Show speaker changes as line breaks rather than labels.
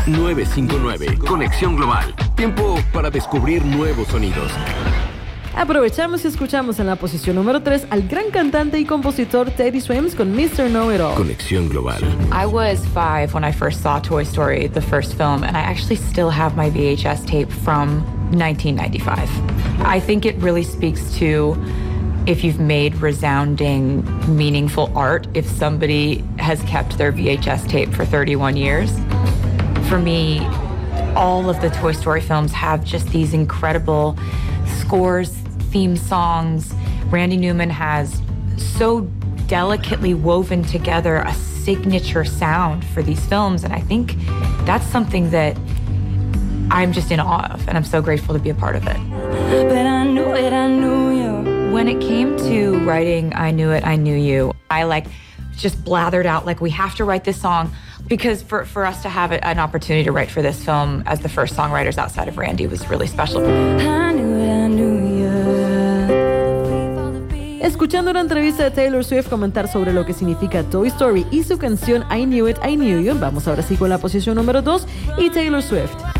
959. Conexión Global. Tiempo para descubrir nuevos sonidos.
Aprovechamos y escuchamos en la posición número 3 al gran cantante y compositor Teddy Swims con Mr. Know-It-All.
Conexión Global.
I was 5 when I first saw Toy Story, the first film, and I actually still have my VHS tape from 1995. I think it really speaks to if you've made resounding, meaningful art, if somebody has kept their VHS tape for 31 years. For me, all of the Toy Story films have just these incredible scores, theme songs. Randy Newman has so delicately woven together a signature sound for these films, and I think that's something that I'm just in awe of, and I'm so grateful to be a part of it.
But I knew it, I knew you.
When it came to writing I Knew It, I Knew You, I just blathered out we have to write this song, because for us to have an opportunity to write for this film as the first songwriters outside of Randy was really special.
I knew it, I knew you.
Escuchando una entrevista de Taylor Swift comentar sobre lo que significa Toy Story y su canción I Knew It, I Knew You, vamos ahora sí con la posición número 2 y Taylor Swift.